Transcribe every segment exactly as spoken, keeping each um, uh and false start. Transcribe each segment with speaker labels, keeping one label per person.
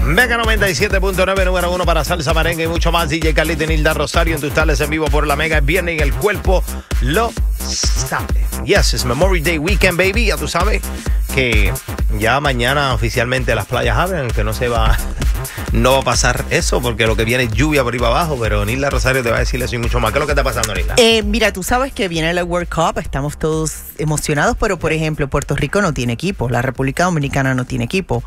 Speaker 1: Mega noventa y siete punto nueve, número uno para salsa, merengue y mucho más. D J Carlito y Nilda Rosario en tus tales en vivo por la Mega. Es viernes y el cuerpo lo sabe. Yes, it's Memorial Day Weekend, baby. Ya tú sabes que ya mañana oficialmente las playas abren, que no se va, no va a pasar eso, porque lo que viene es lluvia por ahí para abajo, pero Nilda Rosario te va a decir eso y mucho más. ¿Qué es lo que está pasando, Nilda?
Speaker 2: Eh, mira, tú sabes que viene la World Cup, estamos todos emocionados, pero por ejemplo, Puerto Rico no tiene equipo, la República Dominicana no tiene equipo.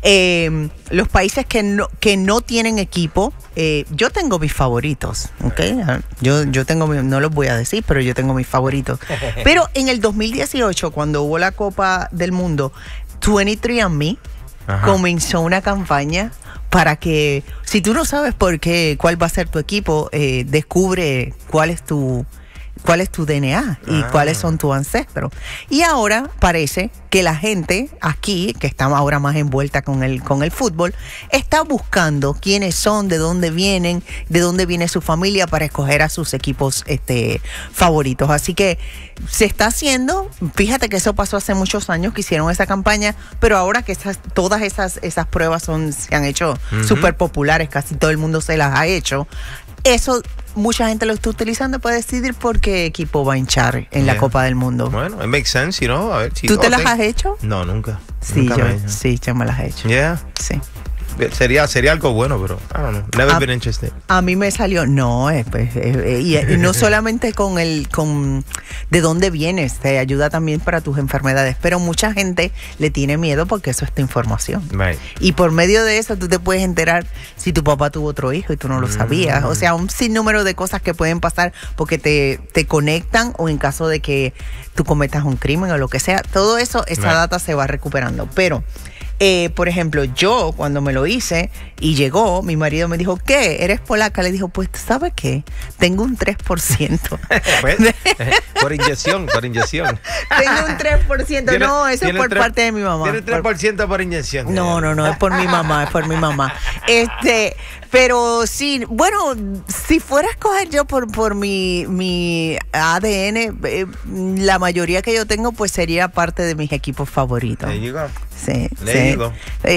Speaker 2: Eh, los países que no, que no tienen equipo, eh, yo tengo mis favoritos, ¿ok? Yo, yo tengo, no los voy a decir, pero yo tengo mis favoritos. Pero en el dos mil dieciocho, cuando hubo la Copa del Mundo, veintitrés and me Ajá. comenzó una campaña para que, si tú no sabes por qué, cuál va a ser tu equipo, eh, descubre cuál es tu... cuál es tu D N A y ah. cuáles son tus ancestros. Y ahora parece que la gente aquí, que está ahora más envuelta con el, con el fútbol, está buscando quiénes son, de dónde vienen, de dónde viene su familia para escoger a sus equipos este, favoritos. Así que se está haciendo, fíjate que eso pasó hace muchos años que hicieron esa campaña, pero ahora que esas, todas esas, esas pruebas son, se han hecho uh-huh. súper populares, casi todo el mundo se las ha hecho. Eso mucha gente lo está utilizando para decidir por qué equipo va a hinchar en yeah. la Copa del Mundo.
Speaker 1: Bueno, it makes sense, you know. A ver, si,
Speaker 2: ¿Tú te
Speaker 1: okay.
Speaker 2: las has hecho?
Speaker 1: No, nunca.
Speaker 2: Sí,
Speaker 1: nunca
Speaker 2: yo,
Speaker 1: me
Speaker 2: sí, yo me las he hecho.
Speaker 1: Yeah.
Speaker 2: Sí.
Speaker 1: Sería, sería algo bueno, pero I don't know. Never a, been interested.
Speaker 2: A mí me salió, no, eh, pues, eh, y, y no solamente con el, con de dónde vienes, te ayuda también para tus enfermedades, pero mucha gente le tiene miedo porque eso es tu información.
Speaker 1: Right.
Speaker 2: Y por medio de eso tú te puedes enterar si tu papá tuvo otro hijo y tú no lo sabías. Mm. O sea, un sinnúmero de cosas que pueden pasar porque te, te conectan o en caso de que tú cometas un crimen o lo que sea. Todo eso, esa right. data se va recuperando. Pero Eh, por ejemplo, yo cuando me lo hice y llegó, mi marido me dijo, ¿qué? ¿Eres polaca? Le dijo, pues, ¿sabe qué? Tengo un tres por ciento.
Speaker 1: Pues, por inyección, por inyección.
Speaker 2: Tengo un tres por ciento. No, eso es por tres, parte de mi mamá.
Speaker 1: Tiene tres por ciento por inyección.
Speaker 2: No, no, no, es por mi mamá, es por mi mamá. Este, pero sí, bueno, si fuera a escoger yo por, por mi, mi A D N, eh, la mayoría que yo tengo, pues sería parte de mis equipos favoritos.
Speaker 1: There you go.
Speaker 2: Sí,
Speaker 1: There
Speaker 2: sí.
Speaker 1: you go.
Speaker 2: Eh,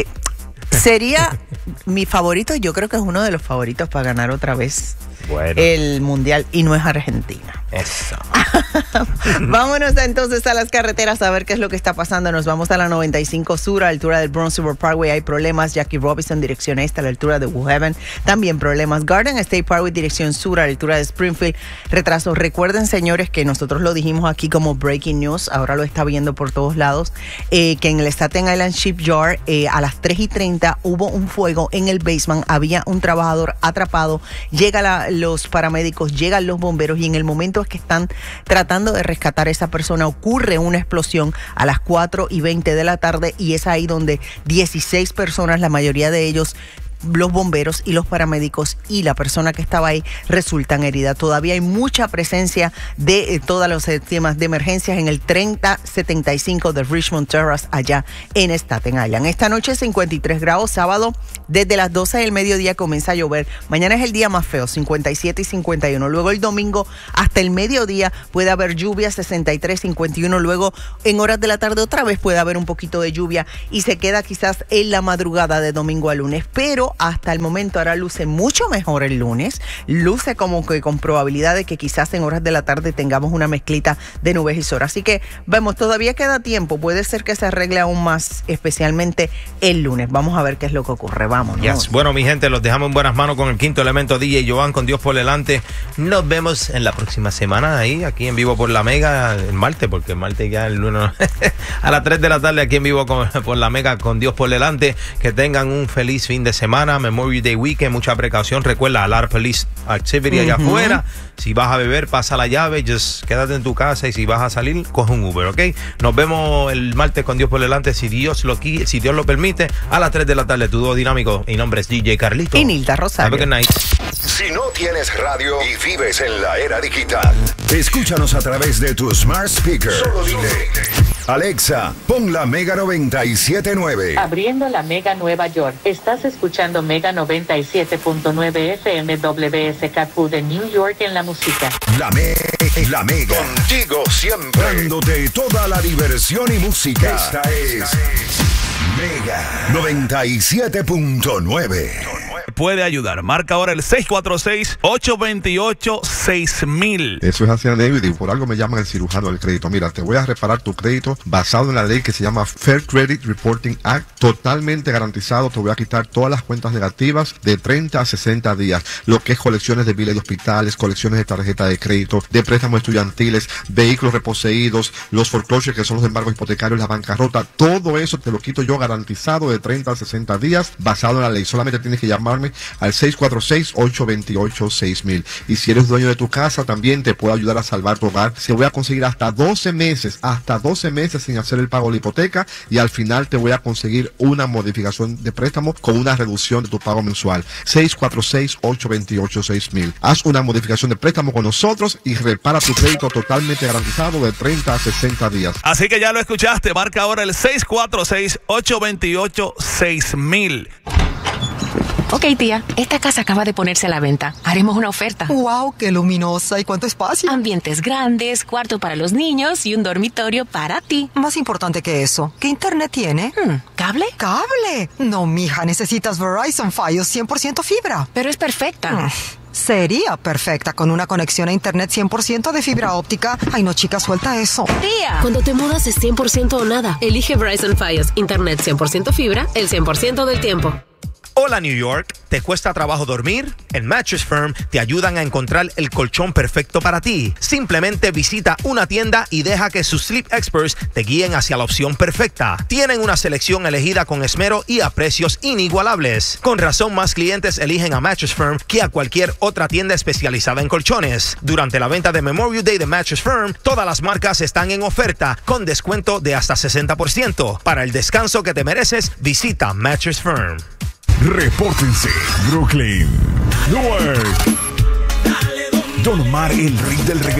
Speaker 2: sería mi favorito, yo creo que es uno de los favoritos para ganar otra vez bueno. el Mundial, y no es Argentina.
Speaker 1: Eso.
Speaker 2: Vámonos entonces a las carreteras a ver qué es lo que está pasando. Nos vamos a la noventa y cinco Sur, a la altura del Bronx River Parkway. Hay problemas. Jackie Robinson, dirección este, a la altura de Woodhaven. También problemas. Garden State Parkway, dirección sur, a la altura de Springfield. Retrasos. Recuerden, señores, que nosotros lo dijimos aquí como breaking news. Ahora lo está viendo por todos lados. Eh, que en el Staten Island Shipyard, eh, a las tres y treinta, hubo un fuego en el basement. Había un trabajador atrapado. Llega la, los paramédicos, llegan los bomberos, y en el momento es que están tratando de rescatar a esa persona, ocurre una explosión a las cuatro y veinte de la tarde, y es ahí donde dieciséis personas, la mayoría de ellos los bomberos y los paramédicos y la persona que estaba ahí, resultan heridas. Todavía hay mucha presencia de eh, todos los sistemas de emergencias en el treinta setenta y cinco de Richmond Terrace, allá en Staten Island. Esta noche cincuenta y tres grados, sábado desde las doce del mediodía comienza a llover. Mañana es el día más feo, cincuenta y siete y cincuenta y uno. Luego el domingo hasta el mediodía puede haber lluvia, sesenta y tres, cincuenta y uno. Luego en horas de la tarde otra vez puede haber un poquito de lluvia y se queda quizás en la madrugada de domingo a lunes. Pero hasta el momento ahora luce mucho mejor el lunes, luce como que con probabilidad de que quizás en horas de la tarde tengamos una mezclita de nubes y sol. Así que vemos, todavía queda tiempo, puede ser que se arregle aún más, especialmente el lunes. Vamos a ver qué es lo que ocurre, vámonos.
Speaker 1: Yes. Bueno, mi gente, los dejamos en buenas manos con el quinto elemento D J Jovan, con Dios por delante. Nos vemos en la próxima semana ahí, aquí en vivo por la Mega, el martes, porque el martes ya el lunes a las tres de la tarde aquí en vivo con, por la Mega, con Dios por delante. Que tengan un feliz fin de semana. Memorial Day Weekend, mucha precaución. Recuerda, alar police activity allá uh-huh. afuera. Si vas a beber, pasa la llave, just quédate en tu casa, y si vas a salir, coge un Uber, ¿ok? Nos vemos el martes con Dios por delante, si Dios lo, si Dios lo permite, a las tres de la tarde. Tu dúo dinámico. Mi nombre es D J Carlito.
Speaker 2: Y Nilda Rosario.
Speaker 1: Have a good night.
Speaker 3: Si no tienes radio y vives en la era digital, escúchanos a través de tu smart speaker. Solo dile: Alexa, pon la Mega noventa y siete punto nueve.
Speaker 4: Abriendo la Mega Nueva York. Estás escuchando Mega noventa y siete punto nueve F M W S K Q de New York en la música.
Speaker 3: La, me la Mega. Contigo siempre. Dándote toda la diversión y música. Esta es Mega noventa y siete punto nueve.
Speaker 5: Puede ayudar. Marca ahora el seis cuatro seis, ocho dos ocho, seis mil.
Speaker 6: Eso es Hacienda David y por algo me llaman el cirujano del crédito. Mira, te voy a reparar tu crédito basado en la ley que se llama Fair Credit Reporting Act. Totalmente garantizado. Te voy a quitar todas las cuentas negativas de treinta a sesenta días. Lo que es colecciones de biles de hospitales, colecciones de tarjeta de crédito, de préstamos estudiantiles, vehículos reposeídos, los foreclosures que son los embargos hipotecarios, la bancarrota. Todo eso te lo quito yo garantizado de treinta a sesenta días basado en la ley. Solamente tienes que llamarme al seis cuatro seis, ocho dos ocho, seis mil. Y si eres dueño de tu casa, también te puedo ayudar a salvar tu hogar. Se voy a conseguir hasta doce meses, hasta doce meses sin hacer el pago de la hipoteca, y al final te voy a conseguir una modificación de préstamo con una reducción de tu pago mensual. seis cuatro seis, ocho dos ocho, seis mil. Haz una modificación de préstamo con nosotros y repara tu crédito totalmente garantizado de treinta a sesenta días.
Speaker 5: Así que ya lo escuchaste. Marca ahora el seis cuatro seis, ocho dos ocho, seis mil.
Speaker 7: Ok, tía, esta casa acaba de ponerse a la venta. Haremos una oferta.
Speaker 8: ¡Wow! ¡Qué luminosa! ¿Y cuánto espacio?
Speaker 7: Ambientes grandes, cuarto para los niños y un dormitorio para ti.
Speaker 8: Más importante que eso, ¿qué internet tiene?
Speaker 7: Hmm, ¿Cable?
Speaker 8: ¿Cable? No, mija, necesitas Verizon Fios cien por ciento fibra.
Speaker 7: Pero es perfecta.
Speaker 8: Mm. Sería perfecta con una conexión a internet cien por ciento de fibra óptica. Ay, no, chica, suelta eso.
Speaker 7: Tía.
Speaker 9: Cuando te mudas es cien por ciento o nada. Elige Verizon Fios, internet cien por ciento fibra, el cien por ciento del tiempo.
Speaker 1: Hola New York, ¿te cuesta trabajo dormir? En Mattress Firm te ayudan a encontrar el colchón perfecto para ti. Simplemente visita una tienda y deja que sus sleep experts te guíen hacia la opción perfecta. Tienen una selección elegida con esmero y a precios inigualables. Con razón, más clientes eligen a Mattress Firm que a cualquier otra tienda especializada en colchones. Durante la venta de Memorial Day de Mattress Firm, todas las marcas están en oferta con descuento de hasta sesenta por ciento. Para el descanso que te mereces, visita Mattress Firm.
Speaker 3: Repórtense, Brooklyn, Newark. Don Omar, el rey del reggaetón.